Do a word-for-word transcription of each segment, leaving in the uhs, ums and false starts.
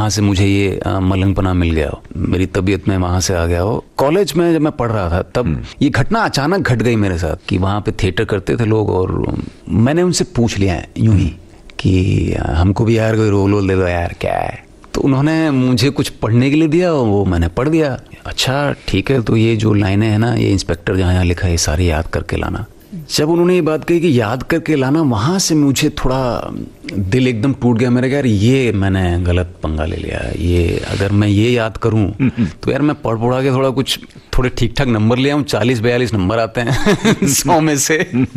वहाँ से मुझे ये मलंगपना मिल गया हो, मेरी तबीयत में वहाँ से आ गया हो। कॉलेज में जब मैं पढ़ रहा था तब ये घटना अचानक घट गई मेरे साथ कि वहाँ पे थिएटर करते थे लोग, और मैंने उनसे पूछ लिया है यूं ही कि हमको भी यार कोई रोल वोल दे दो यार, क्या है। तो उन्होंने मुझे कुछ पढ़ने के लिए दिया, वो मैंने पढ़ दिया। अच्छा ठीक है, तो ये जो लाइनें हैं ना, ये इंस्पेक्टर जहाँ यहाँ लिखा है, ये सारी याद करके लाना। जब उन्होंने ये बात कही कि याद करके लाना, वहाँ से मुझे थोड़ा दिल एकदम टूट गया मेरा। यार ये मैंने गलत पंगा ले लिया, ये अगर मैं ये याद करूँ तो यार मैं पढ़ पढ़ा के थोड़ा कुछ थोड़े ठीक ठाक नंबर ले आऊँ, चालीस बयालीस नंबर आते हैं सौ में से,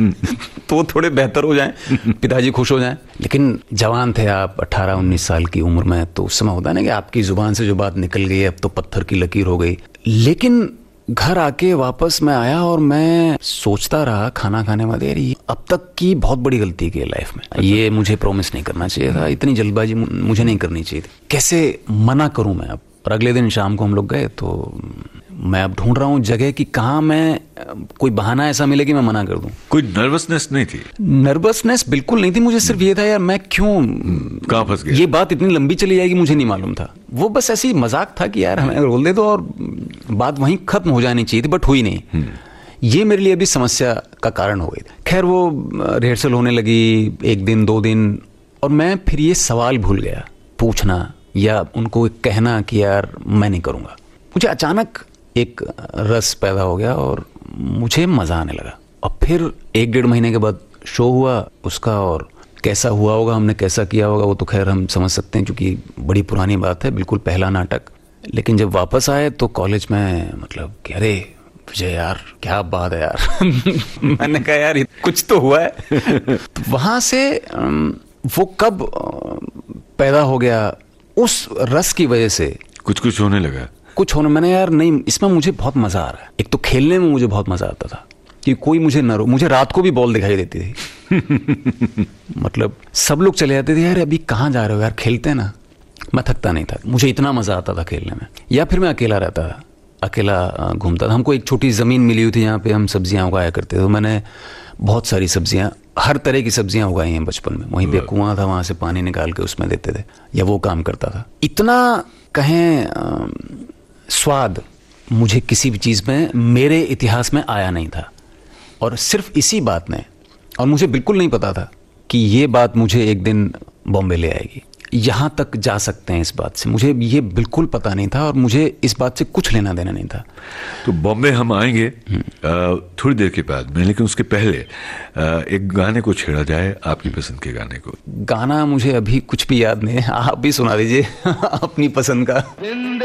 तो थोड़े बेहतर हो जाएं, पिताजी खुश हो जाएं। लेकिन जवान थे आप, अट्ठारह उन्नीस साल की उम्र में, तो उस समय होता है ना कि आपकी जुबान से जो बात निकल गई अब तो पत्थर की लकीर हो गई। लेकिन घर आके वापस मैं आया और मैं सोचता रहा खाना खाने में, यार ये अब तक की बहुत बड़ी गलती की है लाइफ में, ये मुझे प्रॉमिस नहीं करना चाहिए था, इतनी जल्दबाजी मुझे नहीं करनी चाहिए थी, कैसे मना करूं मैं अब। और अगले दिन शाम को हम लोग गए, तो मैं अब ढूंढ रहा हूँ जगह कि कहाँ मैं कोई बहाना ऐसा मिले कि मैं मना कर दूं। कोई नर्वसनेस नहीं थी? नर्वसनेस बिल्कुल नहीं थी, मुझे सिर्फ ये था यार मैं क्यों, कहाँ फंस गया, ये बात इतनी लंबी चली जाएगी मुझे नहीं मालूम था। वो बस ऐसी मजाक था कि यार हमें रोल दे दो और बात वहीं खत्म हो जानी चाहिए थी, बट हुई नहीं। ये मेरे लिए भी समस्या का कारण हो गई। खैर वो रिहर्सल होने लगी, एक दिन दो दिन, और मैं फिर ये सवाल भूल गया पूछना या उनको कहना कि यार मैं नहीं करूँगा। मुझे अचानक एक रस पैदा हो गया और मुझे मज़ा आने लगा। और फिर एक डेढ़ महीने के बाद शो हुआ उसका, और कैसा हुआ होगा, हमने कैसा किया होगा, वो तो खैर हम समझ सकते हैं क्योंकि बड़ी पुरानी बात है, बिल्कुल पहला नाटक। लेकिन जब वापस आए तो कॉलेज में मतलब कि अरे विजय यार क्या बात है यार मैंने कहा यार कुछ तो हुआ है। तो वहाँ से वो कब पैदा हो गया, उस रस की वजह से कुछ कुछ होने लगा, कुछ होने मैंने यार नहीं, इसमें मुझे बहुत मजा आ रहा है। एक तो खेलने में मुझे बहुत मजा आता था कि कोई मुझे न रो, मुझे रात को भी बॉल दिखाई देती थी मतलब सब लोग चले जाते थे, यार अभी कहाँ जा रहे हो यार, खेलते हैं ना। मैं थकता नहीं था, मुझे इतना मजा आता था खेलने में। या फिर मैं अकेला रहता था, अकेला घूमता था। हमको एक छोटी जमीन मिली हुई थी जहाँ पे हम सब्जियां उगाया करते थे, तो मैंने बहुत सारी सब्जियां, हर तरह की सब्जियां उगाई हैं बचपन में। वहीं पे कुआं था, वहां से पानी निकाल के उसमें देते थे, या वो काम करता था। इतना कहें स्वाद मुझे किसी भी चीज़ में मेरे इतिहास में आया नहीं था। और सिर्फ इसी बात ने, और मुझे बिल्कुल नहीं पता था कि ये बात मुझे एक दिन बॉम्बे ले आएगी, यहाँ तक जा सकते हैं इस बात से, मुझे ये बिल्कुल पता नहीं था और मुझे इस बात से कुछ लेना देना नहीं था। तो बॉम्बे हम आएंगे थोड़ी देर के बाद में, लेकिन उसके पहले एक गाने को छेड़ा जाए, आपकी पसंद के गाने को। गाना मुझे अभी कुछ भी याद नहीं है, आप भी सुना दीजिए अपनी पसंद का।